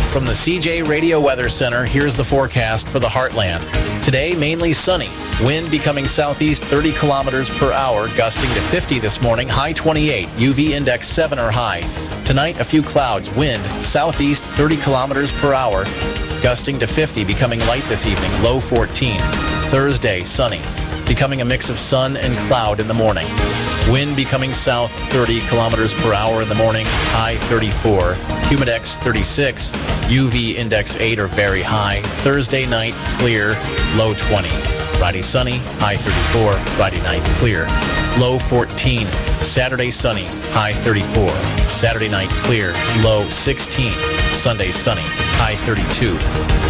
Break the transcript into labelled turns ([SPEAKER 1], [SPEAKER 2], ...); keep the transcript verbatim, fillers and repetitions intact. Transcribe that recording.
[SPEAKER 1] From the C J Radio Weather Center, here's the forecast for the Heartland. Today, mainly sunny. Wind becoming southeast thirty kilometers per hour, gusting to fifty this morning, high twenty-eight. U V index seven or high. Tonight, a few clouds. Wind southeast thirty kilometers per hour, gusting to fifty, becoming light this evening, low fourteen. Thursday, sunny, becoming a mix of sun and cloud in the morning. Wind becoming south thirty kilometers per hour in the morning, high thirty-four. Humidex thirty-six. U V index eight or very high. Thursday night, clear, low twenty. Friday sunny, high thirty-four. Friday night, clear, low fourteen. Saturday sunny, high thirty-four. Saturday night, clear, low sixteen. Sunday sunny, high thirty-two.